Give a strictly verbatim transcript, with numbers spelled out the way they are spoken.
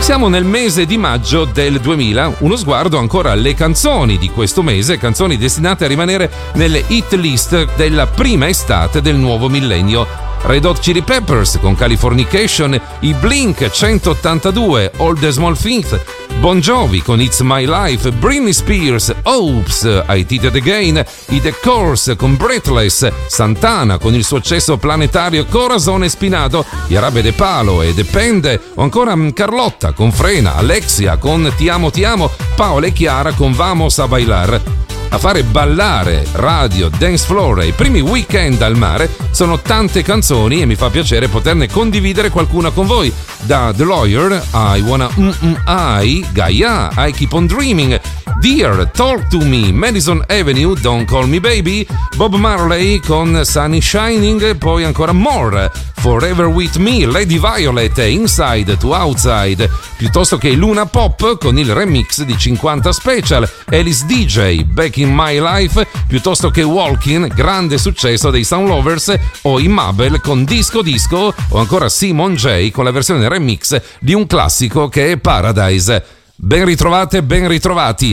Siamo nel mese di maggio del duemila, uno sguardo ancora alle canzoni di questo mese, canzoni destinate a rimanere nelle hit list della prima estate del nuovo millennio. Red Hot Chili Peppers con Californication, i Blink centottantadue, All the Small Things, Bon Jovi con It's My Life, Britney Spears, Oops, I Did It Again, i The Course con Breathless, Santana con il successo planetario Corazon Espinado, Jarabe de Palo e Depende, o ancora Carlotta con Frena, Alexia con Ti Amo Ti Amo, Paola e Chiara con Vamos a Bailar. A fare ballare radio, dance floor e i primi weekend al mare sono tante canzoni e mi fa piacere poterne condividere qualcuna con voi. Da The Lawyer, I Wanna Mm-mm I, Gaia, I Keep on Dreaming, Dear, Talk to Me, Madison Avenue, Don't Call Me Baby, Bob Marley con Sunny Shining, poi ancora More, Forever With Me, Lady Violet e Inside to Outside, piuttosto che Luna Pop con il remix di cinquanta Special, Alice D J, Back in My Life, piuttosto che Walking, grande successo dei Sound Lovers, o i Mabel con Disco Disco, o ancora Simon J con la versione remix di un classico che è Paradise. Ben ritrovate, ben ritrovati.